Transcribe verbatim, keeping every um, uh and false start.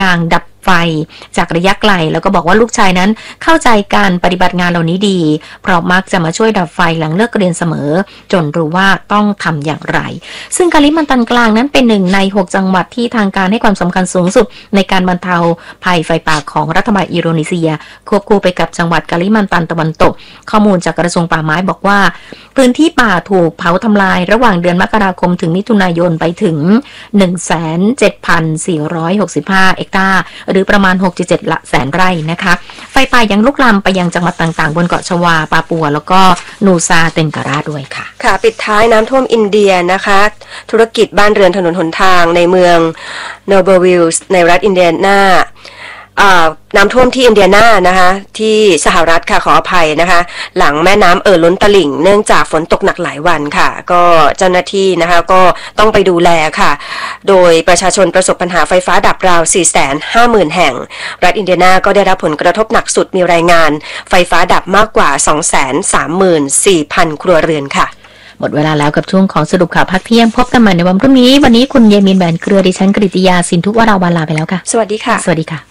างดับไฟจากระยะไกลแล้วก็บอกว่าลูกชายนั้นเข้าใจการปฏิบัติงานเหล่านี้ดีเพราะมักจะมาช่วยดับไฟหลังเลิกเรียนเสมอจนรู้ว่าต้องทำอย่างไรซึ่งกาลิมันตันกลางนั้นเป็นหนึ่งในหกจังหวัดที่ทางการให้ความสำคัญสูงสุดในการบรรเทาภัยไฟป่าของรัฐบาลอินโดนีเซียควบคู่ไปกับจังหวัดกาลิมันตันตะวันตกข้อมูลจากกระทรวงป่าไม้บอกว่าพื้นที่ป่าถูกเผาทำลายระหว่างเดือนมกราคมถึงมิถุนายนไปถึง หนึ่งแสนเจ็ดพันสี่ร้อยหกสิบห้า เฮกตาร์หรือประมาณหกจุดเจ็ดละแสนไร่นะคะไฟป่ายังลุกลามไปยังจังหวัดต่างๆบนเกาะชวาปาปัวแล้วก็นูซาเตนการาด้วยค่ะค่ะปิดท้ายน้ำท่วมอินเดียนะคะธุรกิจบ้านเรือนถนนหนทางในเมืองเนอร์เบอร์วิลส์ในรัฐอินเดียนาน้ำท่วมที่อินเดียนานะคะที่สหรัฐค่ะขออภัยนะคะหลังแม่น้ำเอ่อล้นตลิ่งเนื่องจากฝนตกหนักหลายวันค่ะก็เจ้าหน้าที่นะคะก็ต้องไปดูแลค่ะโดยประชาชนประสบปัญหาไฟฟ้าดับราว สี่แสนห้าหมื่น แห่งรัฐอินเดียนาก็ได้รับผลกระทบหนักสุดมีรายงานไฟฟ้าดับมากกว่า สองแสนสามหมื่นสี่พัน ครัวเรือนค่ะหมดเวลาแล้วกับช่วงของสรุปข่าวพักเที่ยงพบกันใหม่ในวันพรุ่งนี้วันนี้คุณเยมินแบนเครือดิฉันกฤติยาสินทุวราวันลาไปแล้วค่ะสวัสดีค่ะสวัสดีค่ะ